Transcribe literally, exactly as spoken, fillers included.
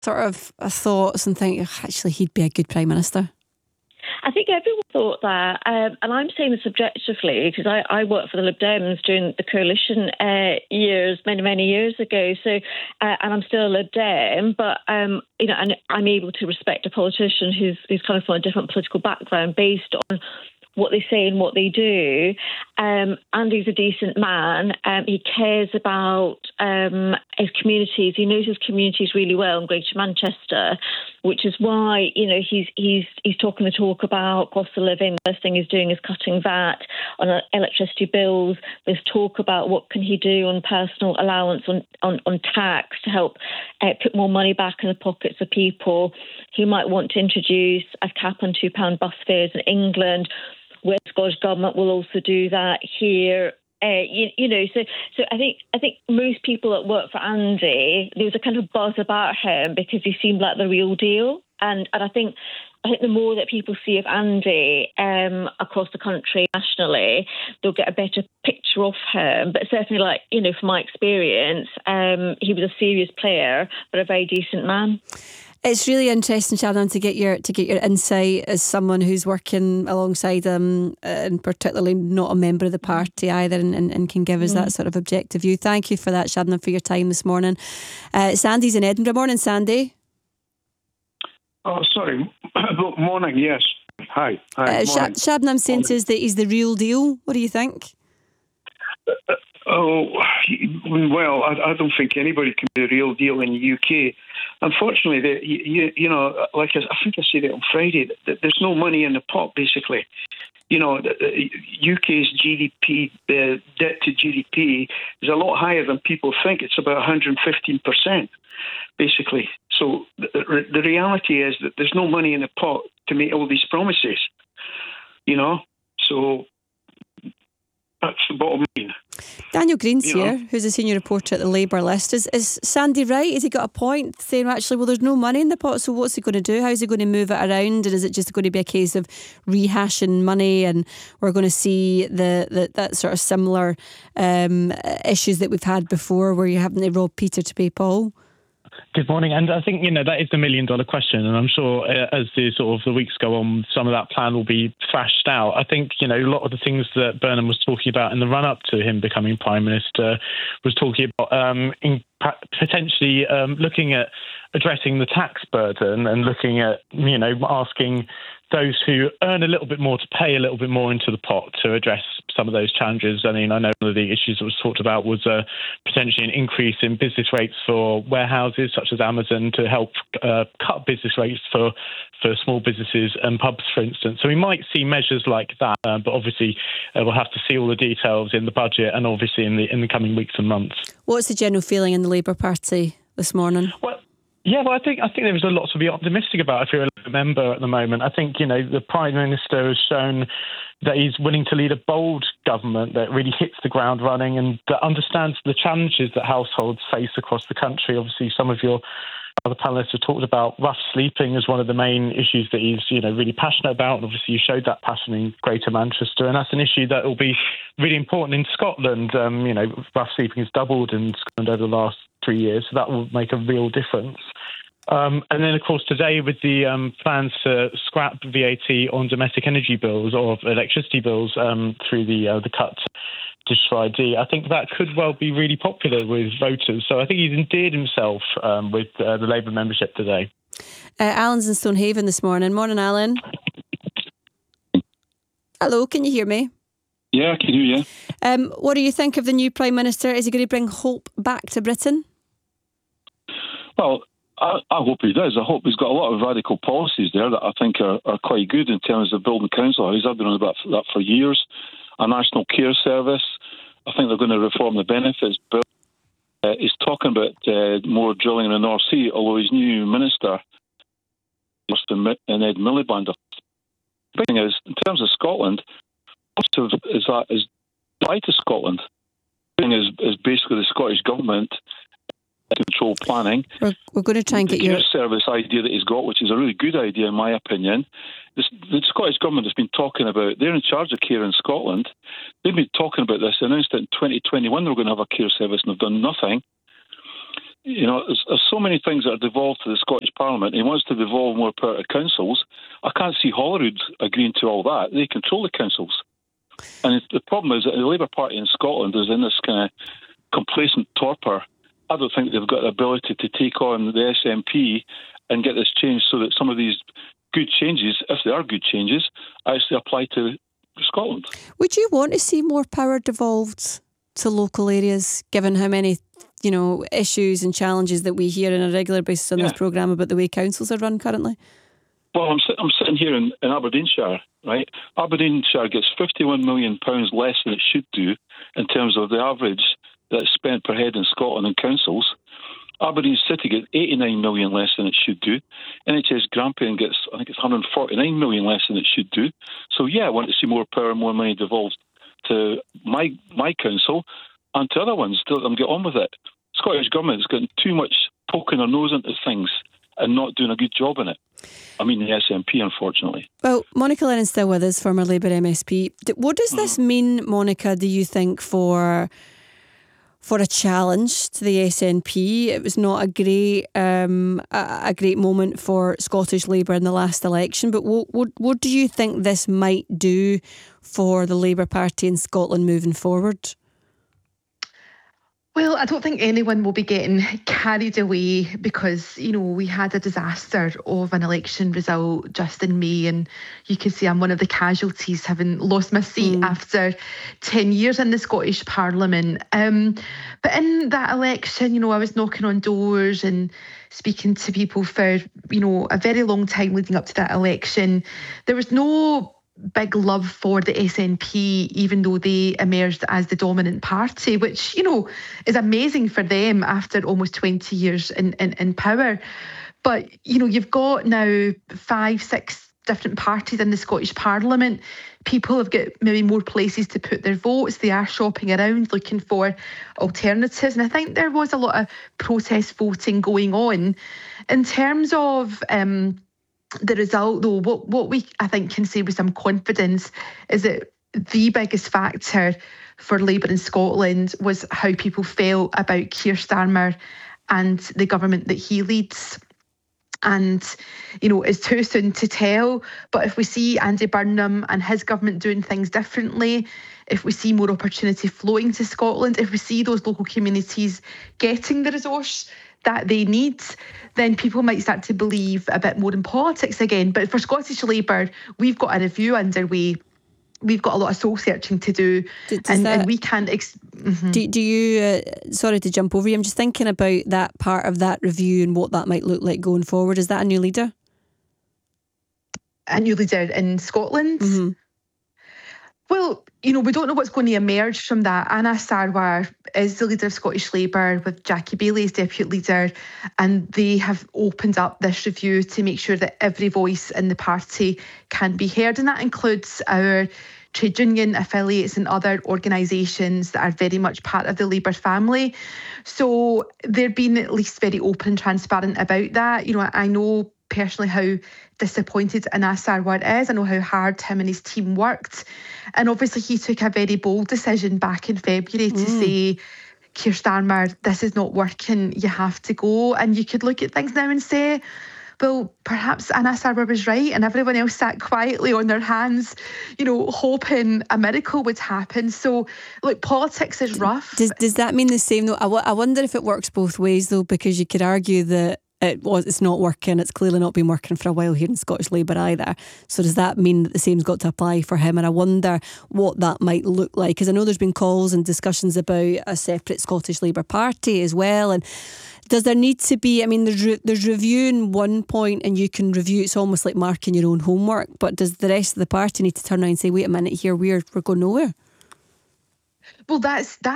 sort of thoughts and think, oh, actually, he'd be a good Prime Minister? I think everyone thought that, um, and I'm saying this objectively because I, I worked for the Lib Dems during the coalition uh, years, many, many years ago. So, uh, and I'm still a Lib Dem, but um, you know, and I'm able to respect a politician who's who's kind of from a different political background based on what they say and what they do. Um, Andy's a decent man. Um, he cares about um, his communities. He knows his communities really well in Greater Manchester, which is why, you know, he's he's he's talking the talk about cost of living. The first thing he's doing is cutting V A T on electricity bills. There's talk about what can he do on personal allowance, on, on, on tax to help uh, put more money back in the pockets of people. He might want to introduce a cap on two pound bus fares in England. Where the Scottish Government will also do that here. Uh, you, you know, so so I think I think most people that work for Andy, there was a kind of buzz about him because he seemed like the real deal. And and I think I think the more that people see of Andy um, across the country, nationally, they'll get a better picture of him. But certainly, like, you know, from my experience, um, he was a serious player, but a very decent man. It's really interesting, Shannon, to get your to get your insight as someone who's working alongside him, and particularly not a member of the party either, and, and, and can give us mm. that sort of objective view. Thank you for that, Shannon, for your time this morning. Uh, Sandy's in Edinburgh. Morning, Sandy. Oh, sorry. Morning, yes. Hi. Hi. Uh, Sh- Shabnam saying to us that he's the real deal. What do you think? Uh, oh, well, I, I don't think anybody can be the real deal in the U K. Unfortunately, the, you, you know, like I, I think I said it on Friday, that there's no money in the pot, basically. You know, the, the U K's G D P, the debt to G D P is a lot higher than people think. It's about one hundred fifteen percent, basically. So the, the reality is that there's no money in the pot to make all these promises, you know. So that's the bottom line. Daniel Green's you here, know? who's a senior reporter at the Labour List. Is, is Sandy right? Has he got a point saying, actually, well, there's no money in the pot, so what's he going to do? How's he going to move it around? And is it just going to be a case of rehashing money, and we're going to see the, the that sort of similar um, issues that we've had before, where you're having to rob Peter to pay Paul? Good morning. And I think, you know, that is the million dollar question. And I'm sure uh, as the sort of the weeks go on, some of that plan will be thrashed out. I think, you know, a lot of the things that Burnham was talking about in the run up to him becoming Prime Minister was talking about um, in potentially um, looking at addressing the tax burden and looking at, you know, asking those who earn a little bit more to pay a little bit more into the pot to address some of those challenges. I mean, I know one of the issues that was talked about was uh, potentially an increase in business rates for warehouses such as Amazon to help uh, cut business rates for, for small businesses and pubs, for instance. So we might see measures like that, uh, but obviously uh, we'll have to see all the details in the budget and obviously in the in the coming weeks and months. What's the general feeling in the Labour Party this morning? Well, Yeah, well, I think I think there is a lot to be optimistic about if you're a member at the moment. I think, you know, the Prime Minister has shown that he's willing to lead a bold government that really hits the ground running and that understands the challenges that households face across the country. Obviously, some of your other panellists have talked about rough sleeping as one of the main issues that he's, you know, really passionate about. And obviously, you showed that passion in Greater Manchester, and that's an issue that will be really important in Scotland. Um, you know, rough sleeping has doubled in Scotland over the last three years, so that will make a real difference. Um, and then, of course, today with the um, plans to scrap V A T on domestic energy bills or electricity bills um, through the uh, the cut digital I D, I think that could well be really popular with voters. So I think he's endeared himself um, with uh, the Labour membership today. Uh, Alan's in Stonehaven this morning. Morning, Alan. Hello, can you hear me? Yeah, I can hear you. Um, what do you think of the new Prime Minister? Is he going to bring hope back to Britain? Well, I, I hope he does. I hope he's got a lot of radical policies there that I think are, are quite good in terms of building council houses. I've been on about that for years. A national care service. I think they're going to reform the benefits bill. Uh, he's talking about uh, more drilling in the North Sea, although his new minister, in Ed Miliband. The thing is, in terms of Scotland, most of is that is tied to Scotland. The thing is, is basically the Scottish government control planning. We're, we're going to try and the get your service idea that he's got, which is a really good idea in my opinion. This, the Scottish government has been talking about, they're in charge of care in Scotland. They've been talking about this. They announced that in twenty twenty-one they were going to have a care service and they've done nothing. You know, there's, there's so many things that are devolved to the Scottish Parliament. He wants to devolve more power to councils. I can't see Holyrood agreeing to all that. They control the councils. And the problem is that the Labour Party in Scotland is in this kind of complacent torpor. I don't think they've got the ability to take on the S N P and get this changed so that some of these good changes, if they are good changes, actually apply to Scotland. Would you want to see more power devolved to local areas, given how many, you know, issues and challenges that we hear on a regular basis on yeah. this programme about the way councils are run currently? Well, I'm, I'm sitting here in, in Aberdeenshire, right? Aberdeenshire gets fifty-one million pounds less than it should do in terms of the average that's spent per head in Scotland in councils. Aberdeen City gets eighty-nine million less than it should do. N H S Grampian gets, I think it's one hundred forty-nine million less than it should do. So, yeah, I want to see more power and more money devolved to my my council and to other ones to let them get on with it. Scottish Government has gotten too much poking their nose into things and not doing a good job in it. I mean, the S N P, unfortunately. Well, Monica Lennon's still with us, former Labour M S P. What does this mean, Monica, do you think, for for a challenge to the S N P? It was not a great um, a, a great moment for Scottish Labour in the last election, but what, what, what do you think this might do for the Labour Party in Scotland moving forward? Well, I don't think anyone will be getting carried away because, you know, we had a disaster of an election result just in May, and you can see I'm one of the casualties, having lost my seat mm. after ten years in the Scottish Parliament. Um, but in that election, you know, I was knocking on doors and speaking to people for, you know, a very long time leading up to that election. There was no big love for the S N P, even though they emerged as the dominant party, which, you know, is amazing for them after almost twenty years in, in, in power. But, you know, you've got now five, six different parties in the Scottish Parliament. People have got maybe more places to put their votes. They are shopping around looking for alternatives. And I think there was a lot of protest voting going on. In terms of um, the result, though, what, what we, I think, can say with some confidence is that the biggest factor for Labour in Scotland was how people felt about Keir Starmer and the government that he leads. And, you know, it's too soon to tell, but if we see Andy Burnham and his government doing things differently, if we see more opportunity flowing to Scotland, if we see those local communities getting the resource that they need, then people might start to believe a bit more in politics again. But for Scottish Labour, we've got a review underway. We've got a lot of soul searching to do, and, that, and we can't. Ex- mm-hmm. Do, do you? Uh, sorry to jump over you. I'm just thinking about that part of that review and what that might look like going forward. Is that a new leader? A new leader in Scotland. Mm-hmm. Well, you know, we don't know what's going to emerge from that. Anna Sarwar is the leader of Scottish Labour with Jackie Baillie as deputy leader, and they have opened up this review to make sure that every voice in the party can be heard, and that includes our trade union affiliates and other organisations that are very much part of the Labour family. So they're being at least very open and transparent about that. You know, I know personally how disappointed Anas Sarwar is. I know how hard him and his team worked. And obviously he took a very bold decision back in February to mm. say, Keir Starmer, this is not working, you have to go. And you could look at things now and say, well, perhaps Anas Sarwar was right, and everyone else sat quietly on their hands, you know, hoping a miracle would happen. So, look, politics is rough. Does, does that mean the same, though? I, w- I wonder if it works both ways, though, because you could argue that It was, it's not working. It's clearly not been working for a while here in Scottish Labour either. So does that mean that the same's got to apply for him? And I wonder what that might look like, because I know there's been calls and discussions about a separate Scottish Labour Party as well. And does there need to be, I mean, there's, re- there's reviewing one point and you can review, it's almost like marking your own homework, but does the rest of the party need to turn around and say, wait a minute here, we're, we're going nowhere? Well, that's that.